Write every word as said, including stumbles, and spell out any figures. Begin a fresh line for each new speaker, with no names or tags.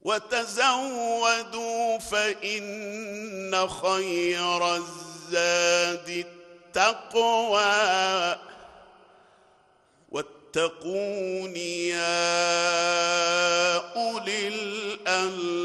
وتزودوا فإن خير الزاد التقوى واتقون يا أولي الألباب.